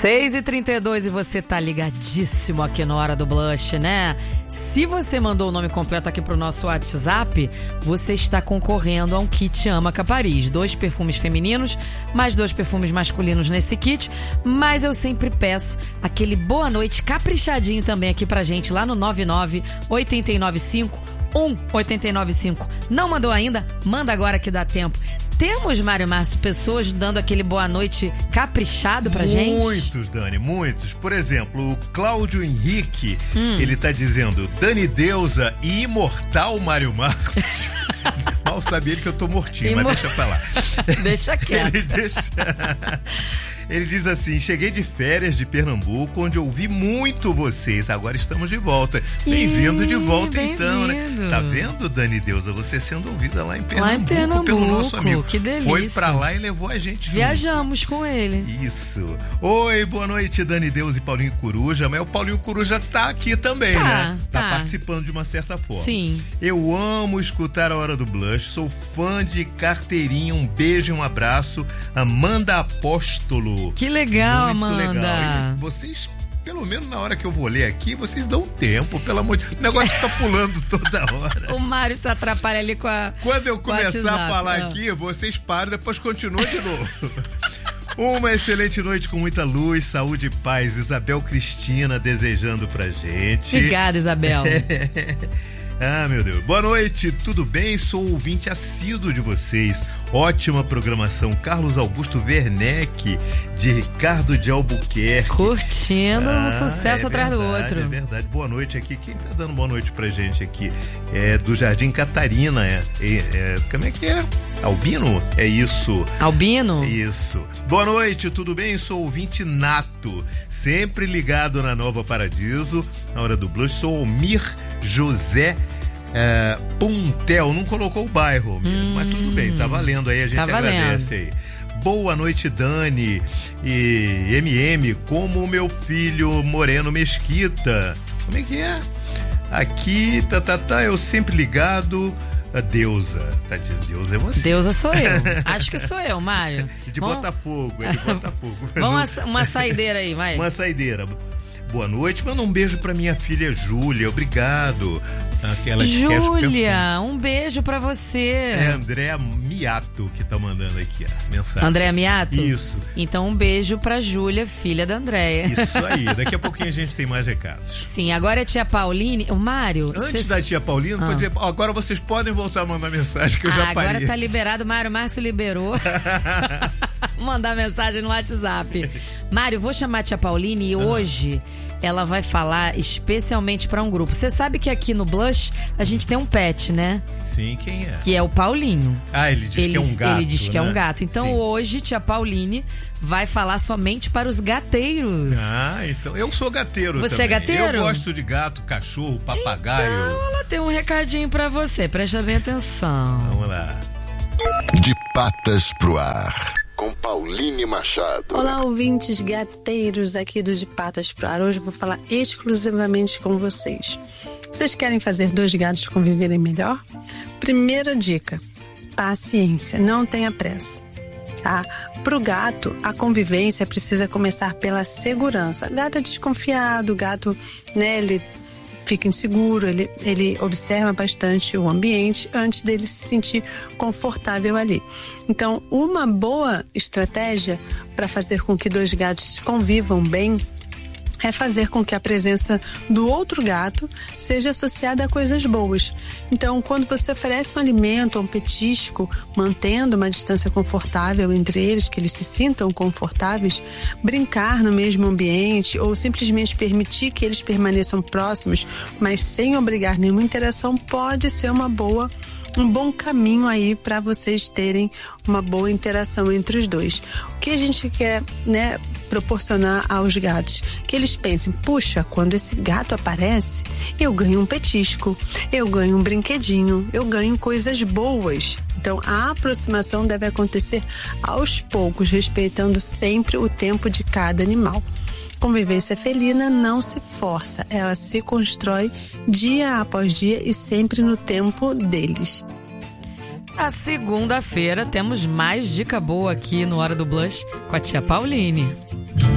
6h32 e você tá ligadíssimo aqui no Hora do Blush, né? Se você mandou o nome completo aqui pro nosso WhatsApp, você está concorrendo a um kit Amaca Paris. 2 perfumes femininos, mais 2 perfumes masculinos nesse kit. Mas eu sempre peço aquele boa noite caprichadinho também aqui pra gente, lá no 998951895. Não mandou ainda? Manda agora que dá tempo. Temos, Mário Márcio, pessoas dando aquele boa noite caprichado pra gente? Muitos, Dani, muitos. Por exemplo, o Cláudio Henrique, ele tá dizendo: Dani Deusa e imortal Mário Márcio. Mal sabe ele que eu tô mortinho, mas deixa pra lá. Deixa quieto. Ele diz assim: cheguei de férias de Pernambuco, onde ouvi muito vocês. Agora estamos de volta. Bem-vindo de volta, então, né? Tá vendo, Dani Deusa? Você sendo ouvida lá em Pernambuco, pelo nosso amigo. Que delícia. Foi pra lá e levou a gente junto. Viajamos com ele. Isso. Oi, boa noite, Dani Deusa e Paulinho Coruja. Mas o Paulinho Coruja tá aqui também, né? Tá participando de uma certa forma. Sim. Eu amo escutar a Hora do Blush. Sou fã de carteirinha. Um beijo e um abraço. Amanda Apóstolo. Que legal, muito Amanda. Legal. E vocês, pelo menos na hora que eu vou ler aqui, vocês dão tempo, pelo amor de Deus. O negócio fica pulando toda hora. O Mário se atrapalha ali com a... Quando eu começar a falar aqui, vocês param, depois continuam de novo. Uma excelente noite com muita luz, saúde e paz. Isabel Cristina desejando pra gente. Obrigada, Isabel. Ah, meu Deus. Boa noite, tudo bem? Sou ouvinte assíduo de vocês. Ótima programação. Carlos Augusto Werneck, de Ricardo de Albuquerque. Curtindo um sucesso atrás do outro. É verdade. Boa noite aqui. Quem tá dando boa noite pra gente aqui? É do Jardim Catarina. Como é que é? Albino? É isso. Albino? Isso. Boa noite, tudo bem? Sou ouvinte nato. Sempre ligado na Nova Paradiso. Na Hora do Blush. Sou Almir José Puntel. Não colocou o bairro mesmo, mas tudo bem, tá valendo aí, a gente agradece aí. Boa noite, Dani e MM, como o meu filho Moreno Mesquita. Como é que é? Aqui, eu sempre ligado. A Deusa, tá dizendo, Deusa é você. Deusa sou eu, acho que sou eu, Mário. De Botafogo, é de Botafogo. Vamos uma saideira aí, vai. Uma saideira. Boa noite, manda um beijo pra minha filha Júlia, obrigado. Júlia, um beijo pra você. É Andréa Miato que tá mandando aqui a mensagem. Andréa Miato? Isso. Então um beijo pra Júlia, filha da Andréa. Isso aí, daqui a pouquinho a gente tem mais recados. Sim, agora é tia Pauline. O Mário... Antes da tia Pauline, pode dizer, agora vocês podem voltar a mandar mensagem que eu já parei. Agora tá liberado, Mário Márcio liberou. Mandar mensagem no WhatsApp. Mário, vou chamar a tia Pauline e hoje... ela vai falar especialmente para um grupo. Você sabe que aqui no Blush a gente tem um pet, né? Sim, quem é? Que é o Paulinho. Ah, ele diz que é um gato. Ele diz que é um gato. Então hoje, tia Pauline vai falar somente para os gateiros. Ah, então eu sou gateiro também. Você é gateiro? Eu gosto de gato, cachorro, papagaio. Então ela tem um recadinho para você. Presta bem atenção. Vamos lá. De patas pro ar. Com Pauline Machado. Olá, ouvintes gateiros aqui do De Patas pro Ar. Hoje eu vou falar exclusivamente com vocês. Vocês querem fazer 2 gatos conviverem melhor? Primeira dica: paciência, não tenha pressa. Tá? Pro gato, a convivência precisa começar pela segurança. O gato é desconfiado, o gato, né, ele fica inseguro, ele observa bastante o ambiente antes dele se sentir confortável ali. Então, uma boa estratégia para fazer com que 2 gatos convivam bem é fazer com que a presença do outro gato seja associada a coisas boas. Então, quando você oferece um alimento ou um petisco, mantendo uma distância confortável entre eles, que eles se sintam confortáveis, brincar no mesmo ambiente ou simplesmente permitir que eles permaneçam próximos, mas sem obrigar nenhuma interação, pode ser um bom caminho aí para vocês terem uma boa interação entre os dois. O que a gente quer, né, proporcionar aos gatos? Que eles pensem, puxa, quando esse gato aparece, eu ganho um petisco, eu ganho um brinquedinho, eu ganho coisas boas. Então, a aproximação deve acontecer aos poucos, respeitando sempre o tempo de cada animal. Convivência felina não se força, ela se constrói dia após dia e sempre no tempo deles. Na segunda-feira temos mais dica boa aqui no Hora do Blush com a tia Pauline.